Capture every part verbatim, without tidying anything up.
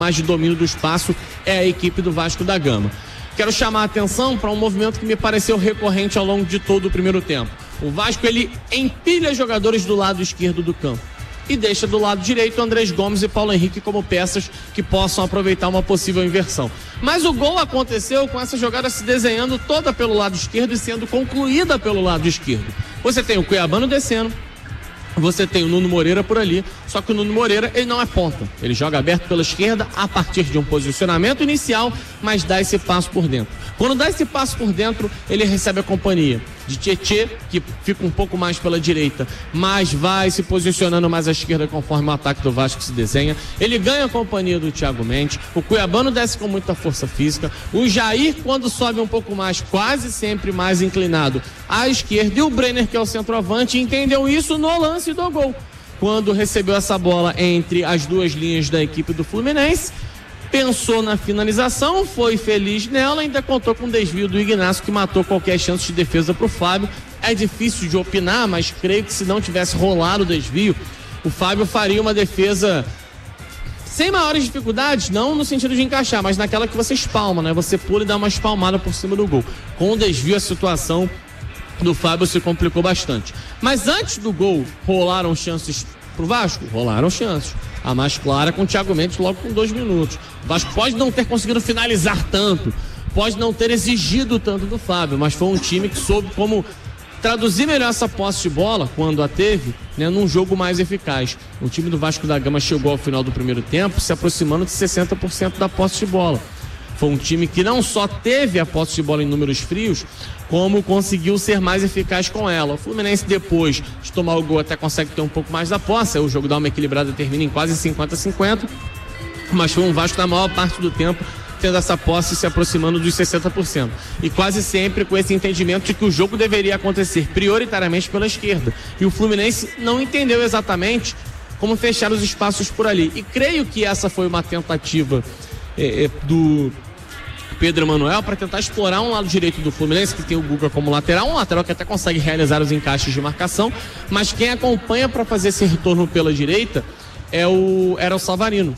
mais de domínio do espaço é a equipe do Vasco da Gama. Quero chamar a atenção para um movimento que me pareceu recorrente ao longo de todo o primeiro tempo. O Vasco, ele empilha jogadores do lado esquerdo do campo e deixa do lado direito Andrés Gomes e Paulo Henrique como peças que possam aproveitar uma possível inversão. Mas o gol aconteceu com essa jogada se desenhando toda pelo lado esquerdo e sendo concluída pelo lado esquerdo. Você tem o Cuiabano descendo, você tem o Nuno Moreira por ali, só que o Nuno Moreira, ele não é ponta. Ele joga aberto pela esquerda a partir de um posicionamento inicial, mas dá esse passo por dentro. Quando dá esse passo por dentro, ele recebe a companhia de Tietê, que fica um pouco mais pela direita, mas vai se posicionando mais à esquerda conforme o ataque do Vasco se desenha. Ele ganha a companhia do Thiago Mendes, o Cuiabano desce com muita força física, o Jair, quando sobe um pouco mais, quase sempre mais inclinado à esquerda, e o Brenner, que é o centroavante, entendeu isso no lance do gol. Quando recebeu essa bola entre as duas linhas da equipe do Fluminense, pensou na finalização, foi feliz nela, ainda contou com o desvio do Ignacio, que matou qualquer chance de defesa para o Fábio. É difícil de opinar, mas creio que se não tivesse rolado o desvio, o Fábio faria uma defesa sem maiores dificuldades, não no sentido de encaixar, mas naquela que você espalma, né? Você pula e dá uma espalmada por cima do gol. Com o desvio, a situação do Fábio se complicou bastante. Mas antes do gol, rolaram chances pro Vasco? Rolaram chances. A mais clara com o Thiago Mendes logo com dois minutos. O Vasco pode não ter conseguido finalizar tanto, pode não ter exigido tanto do Fábio, mas foi um time que soube como traduzir melhor essa posse de bola, quando a teve, né, num jogo mais eficaz. O time do Vasco da Gama chegou ao final do primeiro tempo se aproximando de sessenta por cento da posse de bola. Foi um time que não só teve a posse de bola em números frios, como conseguiu ser mais eficaz com ela. O Fluminense, depois de tomar o gol, até consegue ter um pouco mais da posse. O jogo dá uma equilibrada e termina em quase cinquenta a cinquenta. Mas foi um Vasco, na maior parte do tempo, tendo essa posse se aproximando dos sessenta por cento. E quase sempre com esse entendimento de que o jogo deveria acontecer prioritariamente pela esquerda. E o Fluminense não entendeu exatamente como fechar os espaços por ali. E creio que essa foi uma tentativa é, é, do Pedro Emanuel para tentar explorar um lado direito do Fluminense, que tem o Guga como lateral, um lateral que até consegue realizar os encaixes de marcação, mas quem acompanha para fazer esse retorno pela direita é o, era o Savarino.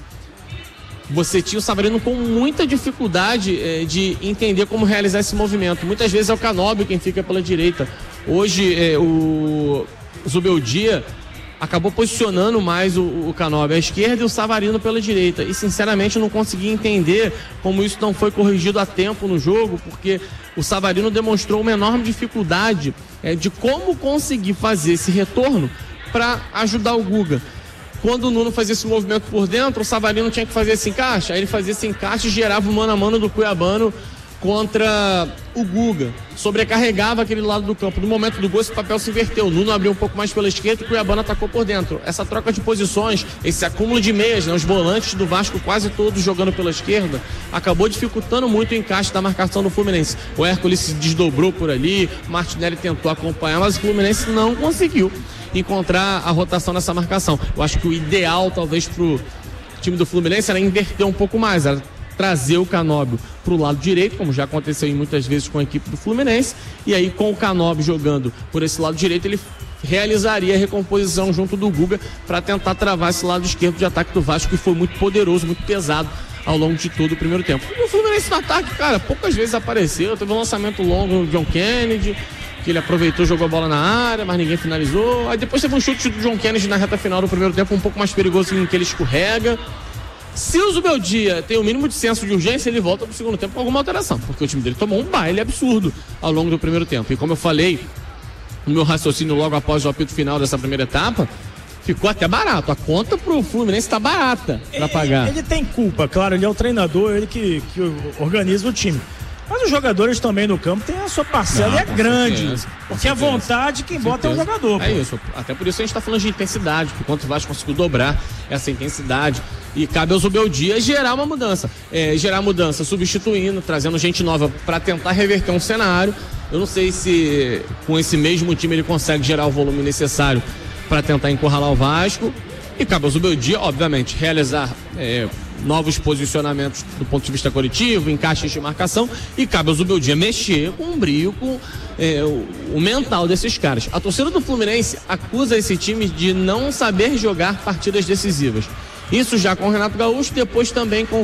Você tinha o Savarino com muita dificuldade é, de entender como realizar esse movimento. Muitas vezes é o Canóbio quem fica pela direita. Hoje é, o Zubeldia acabou posicionando mais o, o Canóbio à esquerda e o Savarino pela direita. E sinceramente eu não consegui entender como isso não foi corrigido a tempo no jogo, porque o Savarino demonstrou uma enorme dificuldade é, de como conseguir fazer esse retorno para ajudar o Guga. Quando o Nuno fazia esse movimento por dentro, o Savarino tinha que fazer esse encaixe. Aí ele fazia esse encaixe e gerava o mano a mano do Cuiabano contra o Guga. Sobrecarregava aquele lado do campo. No momento do gol, esse papel se inverteu. O Nuno abriu um pouco mais pela esquerda e o Cuiabano atacou por dentro. Essa troca de posições, esse acúmulo de meias, né, os volantes do Vasco quase todos jogando pela esquerda, acabou dificultando muito o encaixe da marcação do Fluminense. O Hércules se desdobrou por ali, o Martinelli tentou acompanhar, mas o Fluminense não conseguiu encontrar a rotação nessa marcação. Eu acho que o ideal, talvez, pro time do Fluminense era inverter um pouco mais, era trazer o Canóbio pro lado direito, como já aconteceu em muitas vezes com a equipe do Fluminense, e aí com o Canóbio jogando por esse lado direito, ele realizaria a recomposição junto do Guga para tentar travar esse lado esquerdo de ataque do Vasco, que foi muito poderoso, muito pesado ao longo de todo o primeiro tempo. E o Fluminense no ataque, cara, poucas vezes apareceu, teve um lançamento longo no John Kennedy, que ele aproveitou, jogou a bola na área, mas ninguém finalizou. Aí depois teve um chute do John Kennedy na reta final do primeiro tempo, um pouco mais perigoso, em que ele escorrega. Se o Zubeldia tem o mínimo de senso de urgência, ele volta pro segundo tempo com alguma alteração, porque o time dele tomou um baile absurdo ao longo do primeiro tempo. E como eu falei no meu raciocínio logo após o apito final dessa primeira etapa, ficou até barato. A conta pro Fluminense tá barata para pagar. Ele, ele tem culpa, claro, ele é o treinador, ele que, que organiza o time. Mas os jogadores também no campo têm a sua parcela, e é grande. Certeza, porque a vontade quem bota é o jogador. É pô. Isso. Até por isso a gente está falando de intensidade, porque quanto o Vasco conseguiu dobrar essa intensidade. E cabe ao Zubeldia gerar uma mudança. É, gerar mudança substituindo, trazendo gente nova para tentar reverter um cenário. Eu não sei se com esse mesmo time ele consegue gerar o volume necessário para tentar encurralar o Vasco. E cabe ao Zubeldia, obviamente, realizar é, novos posicionamentos do ponto de vista coletivo, encaixes de marcação, e cabe ao Zubeldia mexer com o brio, com é, o, o mental desses caras. A torcida do Fluminense acusa esse time de não saber jogar partidas decisivas. Isso já com o Renato Gaúcho, depois também com